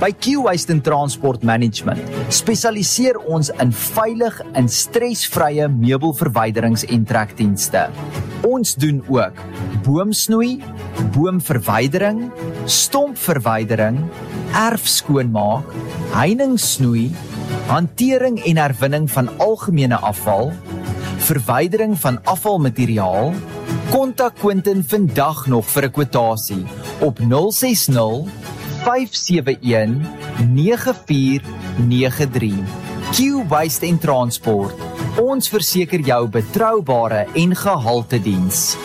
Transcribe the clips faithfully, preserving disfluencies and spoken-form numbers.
By Q-Waste and Transport Management spesialiseer ons in veilig en stresvrye meubelverwyderings en trekdienste. Ons doen ook boomsnoei, boomverwydering, stompverwydering, erfskoonmaak, heiningssnoei, hantering en herwinning van algemene afval, verwydering van afvalmateriaal. Kontak Quentin vandag nog vir 'n kwotasie op nul ses nul, vyf sewe een, nege vier nege drie. Q-Waste en Transport. Ons verseker jou betroubare en gehalte diens.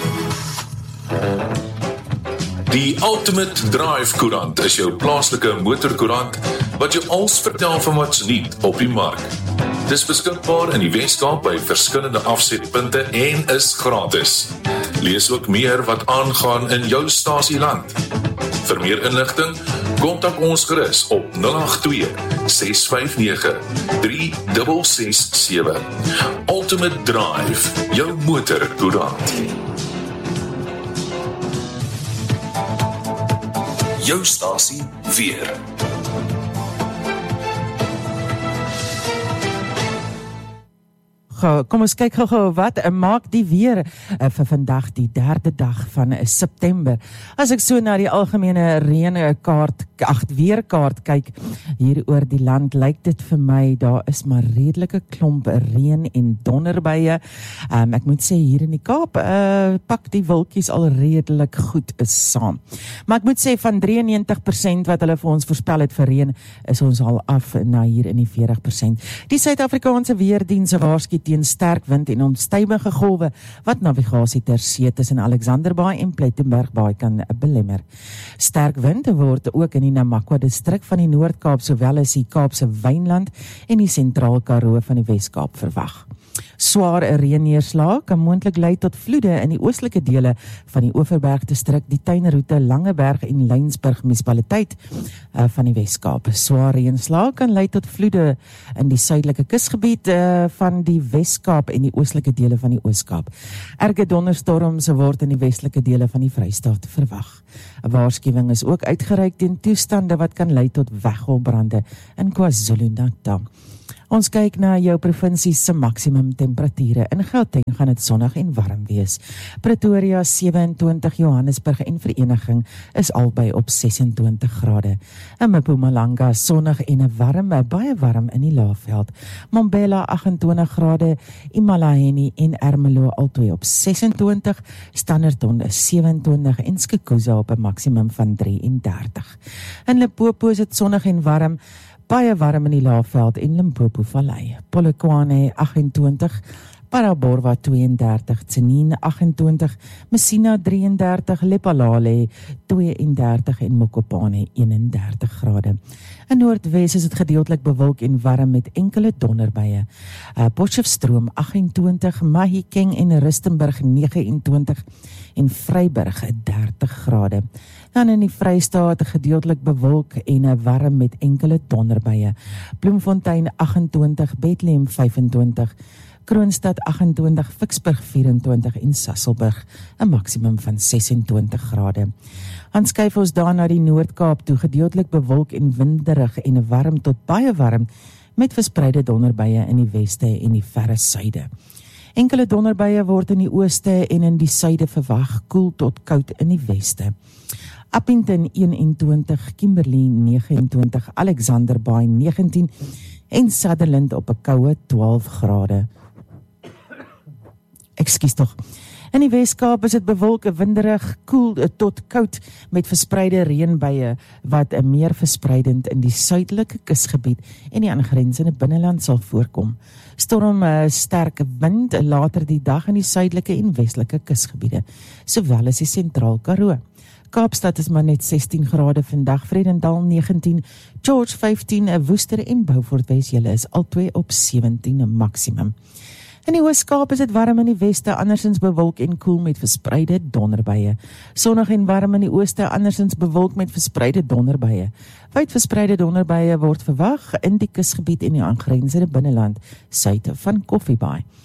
Die Ultimate Drive Koerant is jou plaaslike motorkoerant wat jou alles vertel van wat's nuut op die mark. Dis beskikbaar in die Weskaap by verskillende afsetpunte en is gratis. Lees ook meer wat aangaan in jou stasieland. Vir meer inligting, kontak ons gerus op nul agt twee, ses vyf nege, drie ses ses sewe. Ultimate Drive, jou motorkoerant. Jou stasie weer. Kom ons kyk gou-gou wat maak die weer uh, vir vandag die derde dag van uh, September. As ek so na die algemene reënkaart, ag weerkaart kyk hier oor die land, lyk dit vir my daar is maar redelike klomp reën en donderbuie. Um, ek moet sê hier in die Kaap uh, pak die wolkies al redelik goed is saam. Maar ek moet sê van drie en negentig persent wat hulle vir ons voorspel het vir reën, is ons al af na hier in die veertig persent. Die Suid-Afrikaanse Weerdiens waarsku teen sterk wind en onstuimige golwe wat navigasie ter see tussen Alexanderbaai en Plettenbergbaai kan belemmer. Sterk wind word ook in die Namakwa distrik van die Noord-Kaap sowel as die Kaapse Wynland en die Sentraal Karoo van die Wes-Kaap verwag. Swaar reënneerslae kan moontlik lei tot vloede in die oostelike dele van die Oeverberg distrik, die tuinroete Langeberg en Lynsburg munisipaliteit uh, van die Wes-Kaap. Swaar reënslae kan lei tot vloede in die suidelike kusgebied uh, van die Wes-Kaap en die oostelike dele van die Oos-Kaap. Erge donderstorms word in die westelike dele van die Vrystaat verwag. 'n Waarskuwing is ook uitgereik teen toestande wat kan lei tot weggolbrande in KwaZulu-Natal. Ons kyk na jou provinsie se maksimum temperature. In Gauteng gaan dit sonnig en warm wees. Pretoria sewe en twintig, Johannesburg en Vereniging is albei op ses en twintig grade. In Mpumalanga sonnig en warm, baie warm in die Laagveld. Mbombela agt en twintig grade, Imalaheni en Ermelo albei op ses en twintig, Standerton is sewe en twintig en Skukuza op 'n maksimum van drie en dertig. In Limpopo is dit sonnig en warm, baie warm in die Laagveld en Limpopo Vallei. Polokwane agt en twintig, Paraborwa twee en dertig, Tsenin agt en twintig, Messina drie en dertig, Lephalale twee en dertig en Mokopane een en dertig grade. In Noordwes is dit gedeeltelik bewolk en warm met enkele donderbuie. Uh, Potchefstroom agt en twintig, Mahikeng en Rustenburg nege en twintig en Vryburg dertig grade. Dan in die Vrystaat gedeeltelik bewolk en warm met enkele donderbuie. Bloemfontein agt en twintig, Bethlehem vyf en twintig, Kroonstad agt en twintig, Vicksburg vyf en twintig en Sasolburg 'n maksimum van ses en twintig grade. Dan skuif ons daar na die Noord-Kaap toe, gedeeltelik bewolk en winderig en warm tot baie warm met verspreide donderbuie in die weste en die verre suide. Enkele donderbuie word in die ooste en in die suide verwag, koel tot koud in die weste. Appington een en twintig, Kimberley nege en twintig, Alexanderbaai negentien en Sutherland op 'n koue twaalf grade. Ekskuus tog. In die Weskaap is dit bewolk, winderig, koel tot koud met verspreide reënbuie wat meer verspreidend in die suidelike kusgebied en die aangrensende binneland sal voorkom. Storm sterk wind later die dag in die suidelike en westelike kusgebiede, sowel as die Sentraal Karoo. Kaapstad is maar net sestien grade vandag, Vredendal negentien, George vyftien, Woester en Beaufort Wes, julle is albei op sewentien maksimum. In die Oos-Kaap is dit warm in die weste, andersins bewolk en koel met verspreide donderbuie. Sonnig en warm in die ooste, andersins bewolk met verspreide donderbuie. Wyd verspreide donderbuie word verwag in die kusgebied en die aangrensende binneland, suid van Koffiebaai.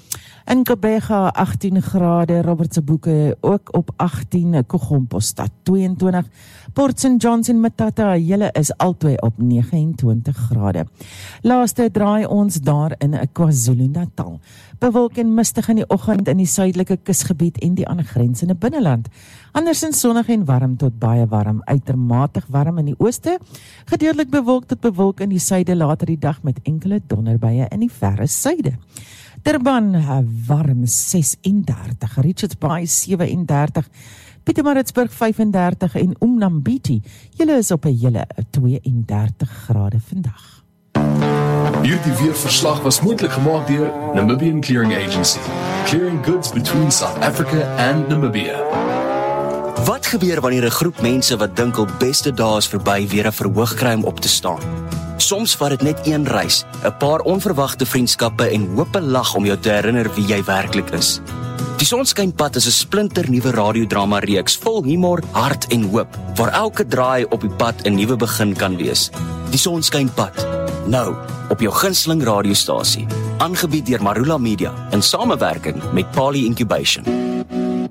In Gqeberha agtien grade, Robert se Boeke ook op agtien, Kogompostad tweeëntwintig, Port Saint Johns en Matata, julle is albei op nege en twintig grade. Laaste draai ons daar in KwaZulu-Natal. Bewolk en mistig in die oggend in die suidelike kusgebied en die aangrensende binneland. Andersins sonnig en warm tot baie warm, uitermatig warm in die ooste, gedeeltelik bewolk tot bewolk in die suide later die dag met enkele donderbuie in die verre suide. Durban warm ses en dertig, Richards Bay sewe en dertig, Pietermaritzburg vyf en dertig en Umnambiti, julle is op 'n hele twee en dertig grade vandag. Hierdie weerverslag was moontlik gemaak deur Namibian Clearing Agency, clearing goods between South Africa and Namibia. Wat gebeur wanneer 'n groep mense wat dink hul beste dae is verby weer 'n verhoog kry om op te staan? Soms vat dit net een reis, 'n paar onverwagte vriendskappe en hoop 'n lag om jou te herinner wie jy werklik is. Die Sonskynpad is 'n splinternuwe radiodrama reeks vol humor, hart en hoop, waar elke draai op die pad 'n nuwe begin kan wees. Die Sonskynpad, nou op jou gunsteling radiostasie, aangebied deur Marula Media in samewerking met Pali Incubation.